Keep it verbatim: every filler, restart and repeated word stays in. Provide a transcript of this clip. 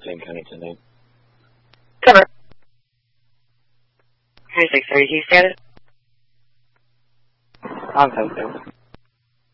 St. Cunnington name. Cover. three six thirty-two status. I'm sensitive.